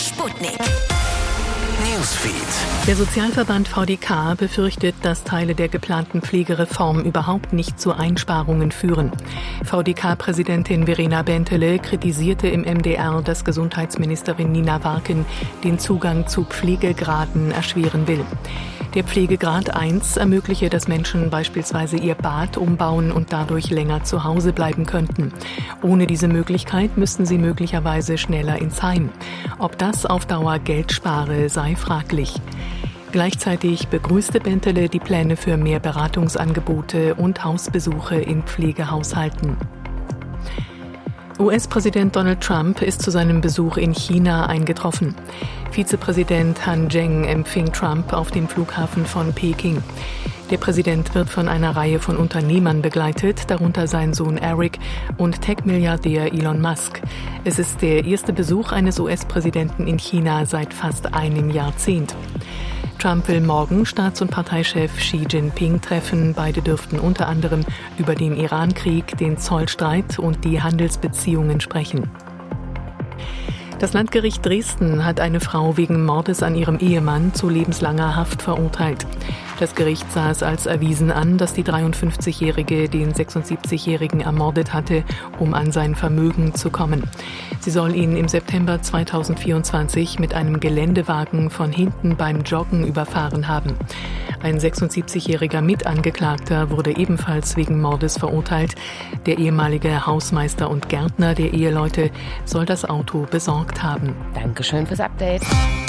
Sputnik Newsfeed. Der Sozialverband VDK befürchtet, dass Teile der geplanten Pflegereform überhaupt nicht zu Einsparungen führen. VDK-Präsidentin Verena Bentele kritisierte im MDR, dass Gesundheitsministerin Nina Warken den Zugang zu Pflegegraden erschweren will. Der Pflegegrad 1 ermögliche, dass Menschen beispielsweise ihr Bad umbauen und dadurch länger zu Hause bleiben könnten. Ohne diese Möglichkeit müssten sie möglicherweise schneller ins Heim. Ob das auf Dauer Geld spare, sei fraglich. Gleichzeitig begrüßte Bentele die Pläne für mehr Beratungsangebote und Hausbesuche in Pflegehaushalten. US-Präsident Donald Trump ist zu seinem Besuch in China eingetroffen. Vizepräsident Han Zheng empfing Trump auf dem Flughafen von Peking. Der Präsident wird von einer Reihe von Unternehmern begleitet, darunter sein Sohn Eric und Tech-Milliardär Elon Musk. Es ist der erste Besuch eines US-Präsidenten in China seit fast einem Jahrzehnt. Trump will morgen Staats- und Parteichef Xi Jinping treffen. Beide dürften unter anderem über den Iran-Krieg, den Zollstreit und die Handelsbeziehungen sprechen. Das Landgericht Dresden hat eine Frau wegen Mordes an ihrem Ehemann zu lebenslanger Haft verurteilt. Das Gericht sah es als erwiesen an, dass die 53-Jährige den 76-Jährigen ermordet hatte, um an sein Vermögen zu kommen. Sie soll ihn im September 2024 mit einem Geländewagen von hinten beim Joggen überfahren haben. Ein 76-jähriger Mitangeklagter wurde ebenfalls wegen Mordes verurteilt. Der ehemalige Hausmeister und Gärtner der Eheleute soll das Auto besorgt haben. Dankeschön fürs Update.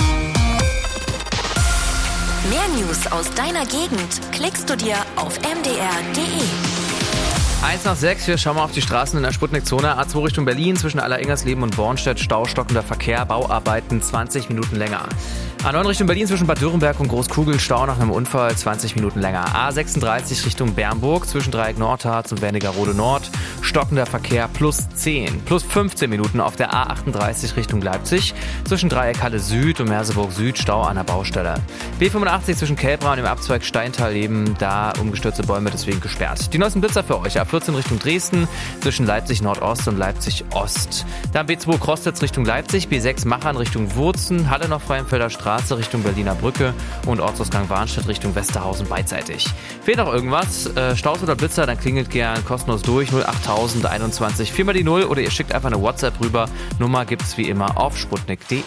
Mehr News aus deiner Gegend klickst du dir auf mdr.de. 1:06, wir schauen mal auf die Straßen in der Sputnik-Zone. A2 Richtung Berlin, zwischen Alleringers-Leben und Bornstedt, Stau, stockender Verkehr, Bauarbeiten 20 Minuten länger. A9 Richtung Berlin, zwischen Bad Dürrenberg und Großkugel, Stau nach einem Unfall 20 Minuten länger. A36 Richtung Bernburg, zwischen Dreieck Nordharz und Wernigerode Nord, stockender Verkehr +10, +15 Minuten auf der A38 Richtung Leipzig, zwischen Dreieck Halle Süd und Merseburg Süd, Stau an der Baustelle. B85 zwischen Kelbra und dem Abzweig Steintal-Leben, da umgestürzte Bäume deswegen gesperrt. Die neuesten Blitzer für euch, A14 Richtung Dresden, zwischen Leipzig Nordost und Leipzig Ost. Dann B2 Krostitz Richtung Leipzig, B6 Machern Richtung Wurzen, Halle noch Freienfelder Straße Richtung Berliner Brücke und Ortsausgang Warnstedt Richtung Westerhausen beidseitig. Fehlt noch irgendwas? Staus oder Blitzer, dann klingelt gern kostenlos durch 08021 4 mal die 0 oder ihr schickt einfach eine WhatsApp rüber. Nummer gibt's wie immer auf sputnik.de.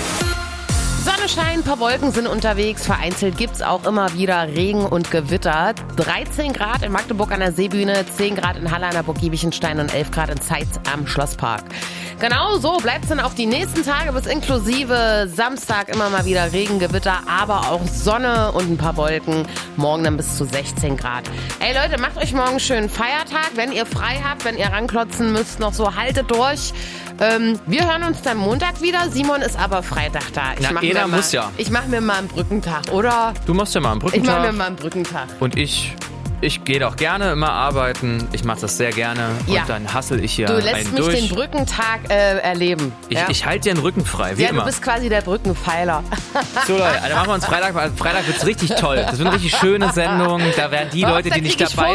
Sonne scheint, ein paar Wolken sind unterwegs. Vereinzelt gibt's auch immer wieder Regen und Gewitter. 13 Grad in Magdeburg an der Seebühne, 10 Grad in Halle an der Burg Giebichenstein und 11 Grad in Zeitz am Schlosspark. Genau so bleibt's dann auch die nächsten Tage bis inklusive Samstag immer mal wieder Regen, Gewitter, aber auch Sonne und ein paar Wolken. Morgen dann bis zu 16 Grad. Ey Leute, macht euch morgen einen schönen Feiertag. Wenn ihr frei habt, wenn ihr ranklotzen müsst, noch so haltet durch. Wir hören uns dann Montag wieder. Simon ist aber Freitag da. Ich mache mir mal einen Brückentag, oder? Du machst ja mal einen Brückentag. Ich mache mir mal einen Brückentag. Und ich gehe doch gerne immer arbeiten. Ich mache das sehr gerne. Und dann hassel ich hier einen durch. Du lässt mich den Brückentag erleben. Ich halte dir den Rücken frei, wie immer. Du bist quasi der Brückenpfeiler. So Leute, dann machen wir uns Freitag. Freitag wird's richtig toll. Das wird eine richtig schöne Sendung. Da werden die Leute, die nicht dabei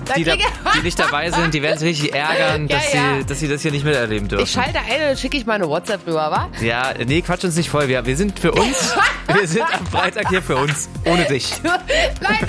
sind, die werden sich richtig ärgern, dass sie das hier nicht miterleben dürfen. Ich schalte ein und dann schicke ich mal eine WhatsApp rüber, wa? Ja, nee, quatsch uns nicht voll. Wir sind für uns. Wir sind am Freitag hier für uns. Ohne dich. Leute,